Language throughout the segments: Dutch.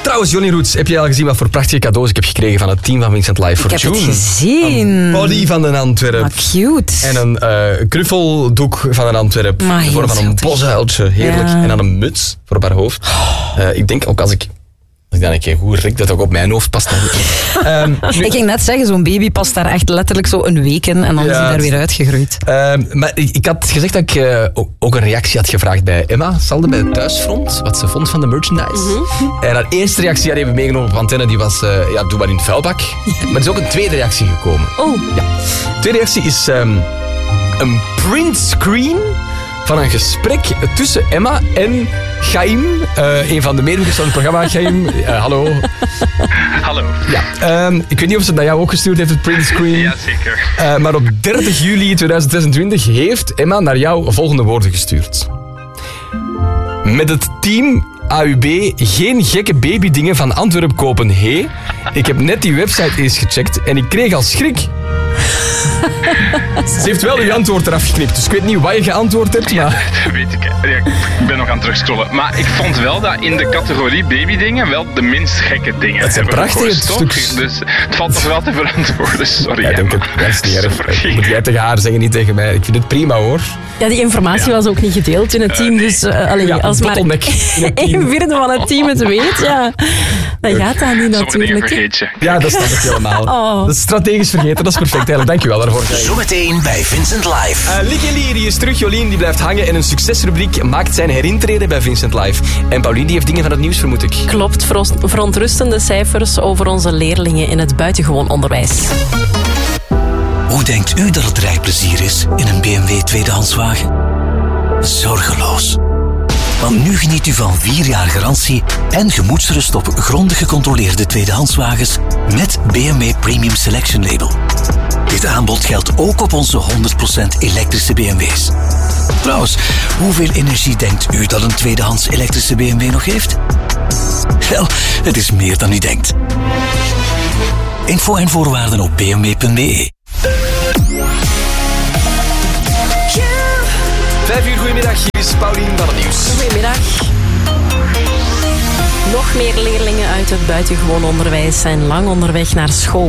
Trouwens, Johnny Roots, heb je al gezien wat voor prachtige cadeaus ik heb gekregen van het team van Vincent Live for June? Ik heb het gezien. Een body van een Antwerp. Maar cute. En een knuffeldoek van een Antwerp. Maar in vorm van een bosuiltje. Heerlijk. Ja. En dan een muts voor op haar hoofd. Ik denk ook als ik dan een keer goed rek, dat ook op mijn hoofd past. Ik ging net zeggen, zo'n baby past daar echt letterlijk zo een week in en dan is hij daar weer uitgegroeid. Maar ik had gezegd dat ik ook een reactie had gevraagd bij Emma Salde, bij het Thuisfront, wat ze vond van de merchandise. En haar eerste reactie hadden we meegenomen op antenne, die was, doe maar in de vuilbak. Maar er is ook een tweede reactie gekomen. Oh. Ja. De tweede reactie is een printscreen van een gesprek tussen Emma en Chaim, een van de medewerkers van het programma. Chaim, hallo. Hallo. Ja, ik weet niet of ze het naar jou ook gestuurd heeft, het printscreen. Ja, zeker. Maar op 30 juli 2026 heeft Emma naar jou volgende woorden gestuurd. Met het team AUB geen gekke babydingen van Antwerp kopen, hé. Ik heb net die website eens gecheckt en ik kreeg al schrik. Ze heeft wel uw antwoord eraf geknipt, dus ik weet niet wat je geantwoord hebt, maar... Dat weet ik. Ja, ik ben nog aan het terugscrollen. Maar ik vond wel dat in de categorie babydingen wel de minst gekke dingen Dat zijn hebben prachtige gekost, stukjes. toch? Dus het valt nog wel te verantwoorden. Sorry. Ja, ik denk Emma. het, dat is niet erg. Sorry. Moet jij tegen haar zeggen, niet tegen mij. Ik vind het prima, hoor. Ja, die informatie was ook niet gedeeld in het team. Dus als maar bottleneck in het team. 1/4 van het team het weet, ja, dan gaat dat niet Sommige dingen natuurlijk. vergeet je. Ja, dat snap ik helemaal. Oh. Dat is strategisch vergeten, dat is perfect. Eigenlijk. Dank je wel daarvoor. Zometeen bij Vincent Live. Lieke die is terug. Jolien die blijft hangen en een succesrubriek maakt zijn herintreden bij Vincent Live. En Paulien die heeft dingen van het nieuws, vermoed ik. Klopt, verontrustende cijfers over onze leerlingen in het buitengewoon onderwijs. Hoe denkt u dat het rijplezier is in een BMW tweedehandswagen? Zorgeloos. Want nu geniet u van 4 jaar garantie en gemoedsrust op grondig gecontroleerde tweedehandswagens met BMW Premium Selection Label. Dit aanbod geldt ook op onze 100% elektrische BMW's. Trouwens, hoeveel energie denkt u dat een tweedehands elektrische BMW nog heeft? Wel, het is meer dan u denkt. Info en voorwaarden op bmw.be. 5 uur, goedemiddag. Hier is Paulien van het nieuws. Goedemiddag. Nog meer leerlingen uit het buitengewoon onderwijs zijn lang onderweg naar school.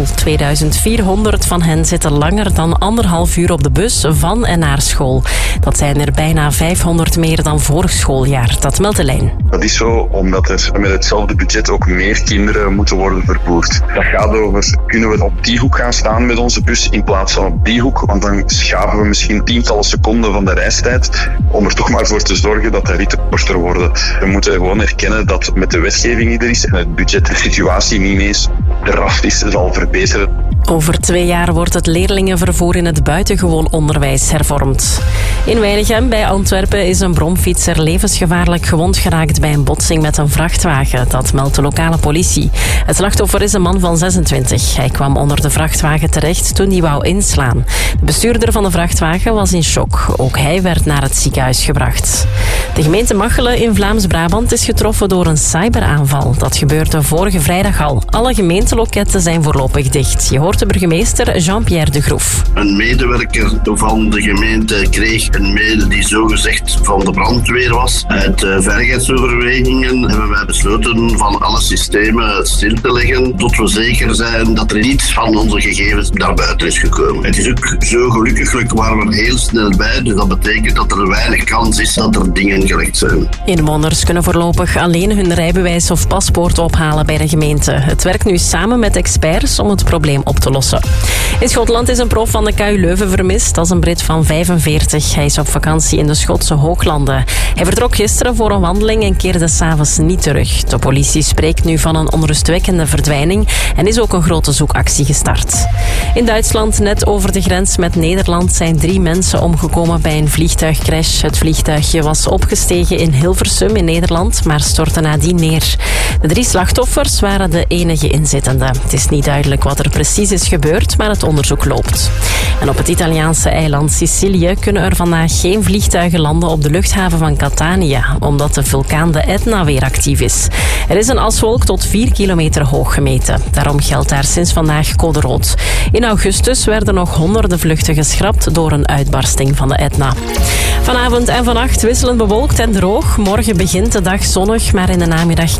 2400 van hen zitten langer dan 1,5 uur op de bus van en naar school. Dat zijn er bijna 500 meer dan vorig schooljaar. Dat meldt de lijn. Dat is zo omdat er met hetzelfde budget ook meer kinderen moeten worden vervoerd. Dat gaat over, kunnen we op die hoek gaan staan met onze bus in plaats van op die hoek? Want dan schaven we misschien tientallen seconden van de reistijd om er toch maar voor te zorgen dat de ritten korter worden. We moeten gewoon erkennen dat met de wetgeving die er is en het budget de situatie niet eens eraf is, zal verbeteren. Over 2 jaar wordt het leerlingenvervoer in het buitengewoon onderwijs hervormd. In Weinigem bij Antwerpen is een bromfietser levensgevaarlijk gewond geraakt bij een botsing met een vrachtwagen. Dat meldt de lokale politie. Het slachtoffer is een man van 26. Hij kwam onder de vrachtwagen terecht toen hij wou inslaan. De bestuurder van de vrachtwagen was in shock. Ook hij werd naar het ziekenhuis gebracht. De gemeente Machelen in Vlaams-Brabant is getroffen door een cyberaanval. Dat gebeurde vorige vrijdag al. Alle gemeenteloketten zijn voorlopig dicht. Je hoort de burgemeester Jean-Pierre de Groef. Een medewerker van de gemeente kreeg een mail die zogezegd van de brandweer was. Uit veiligheidsoverwegingen hebben wij besloten van alle systemen stil te leggen tot we zeker zijn dat er niets van onze gegevens naar buiten is gekomen. Het is ook zo gelukkig waren we heel snel bij, dus dat betekent dat er weinig kans is dat er dingen gelekt zijn. Inwoners kunnen voorlopig alleen hun rijbewijs of paspoort ophalen bij de gemeente. Het werkt nu samen met experts om het probleem op te lossen. In Schotland is een prof van de KU Leuven vermist. Dat is een Brit van 45. Hij is op vakantie in de Schotse Hooglanden. Hij vertrok gisteren voor een wandeling en keerde 's avonds niet terug. De politie spreekt nu van een onrustwekkende verdwijning en is ook een grote zoekactie gestart. In Duitsland, net over de grens met Nederland, zijn 3 mensen omgekomen bij een vliegtuigcrash. Het vliegtuigje was opgestegen in Hilversum in Nederland, maar stortte nadien neer. De 3 slachtoffers waren de enige inzittenden. Het is niet duidelijk wat er precies is gebeurd, maar het onderzoek loopt. En op het Italiaanse eiland Sicilië kunnen er vandaag geen vliegtuigen landen op de luchthaven van Catania, omdat de vulkaan de Etna weer actief is. Er is een aswolk tot 4 kilometer hoog gemeten. Daarom geldt daar sinds vandaag code rood. In augustus werden nog honderden vluchten geschrapt door een uitbarsting van de Etna. Vanavond en vannacht wisselend bewolkt en droog. Morgen begint de dag zonnig, maar in de namiddag krijgen we meer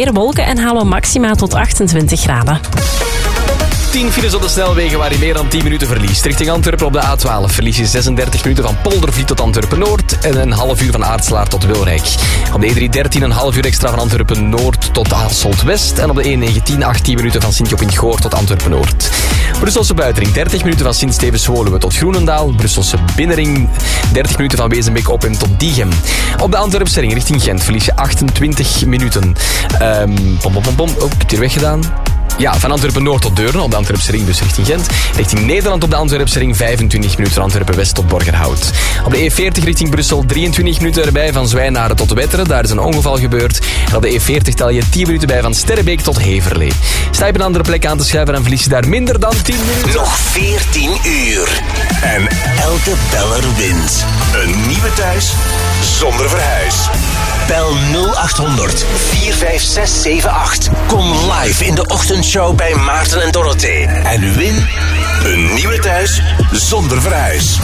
meer wolken en halen we maxima tot 28 graden. 10 files op de snelwegen waar je meer dan 10 minuten verliest. Richting Antwerpen op de A12 verlies je 36 minuten van Poldervliet tot Antwerpen-Noord en een half uur van Aartselaar tot Wilrijk. Op de E313 een half uur extra van Antwerpen-Noord tot Hasselt-West en op de E19 18 minuten van Sint-Job-in-Goor tot Antwerpen-Noord. Brusselse buitenring 30 minuten van Sint-Stevens-Woluwe tot Groenendaal. Brusselse binnenring 30 minuten van Wezenbeek-Oppem tot Diegem. Op de Antwerpse ring richting Gent verlies je 28 minuten. Oh, ik heb het hier weggedaan. Ja, van Antwerpen-Noord tot Deurne, op de Antwerpse ring dus richting Gent. Richting Nederland op de Antwerpse ring 25 minuten van Antwerpen-West tot Borgerhout. Op de E40 richting Brussel 23 minuten erbij van Zwijnaren tot Wetteren. Daar is een ongeval gebeurd. En op de E40 tel je 10 minuten bij van Sterrebeek tot Heverlee. Sta je op een andere plek aan te schuiven, dan verlies je daar minder dan 10 minuten. Nog 14 uur. En elke beller wint. Een nieuwe thuis zonder verhuis. Bel 0800 45678. Kom live in de ochtendshow bij Maarten en Dorothee. En win een nieuwe thuis zonder verhuis.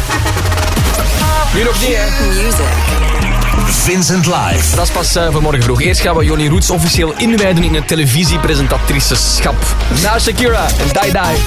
Nu nog niet, hè? Vincent Live. Dat is pas voor morgen vroeg. Eerst gaan we Johnny Roots officieel inwijden in het televisiepresentatriceschap. Na Shakira en Die Die.